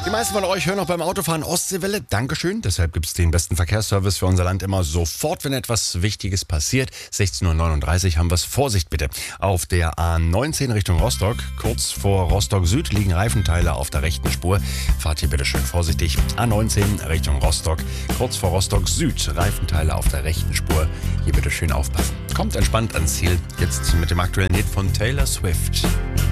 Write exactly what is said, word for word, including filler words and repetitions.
Die meisten von euch hören noch beim Autofahren Ostseewelle. Dankeschön. Deshalb gibt es den besten Verkehrsservice für unser Land immer sofort, wenn etwas Wichtiges passiert. sechzehn Uhr neununddreißig haben wir es. Vorsicht bitte. Auf der A neunzehn Richtung Rostock, kurz vor Rostock Süd, liegen Reifenteile auf der rechten Spur. Fahrt hier bitte schön vorsichtig. A neunzehn Richtung Rostock, kurz vor Rostock Süd, Reifenteile auf der rechten Spur. Hier bitte schön aufpassen. Kommt entspannt ans Ziel. Jetzt mit dem aktuellen Hit von Taylor Swift.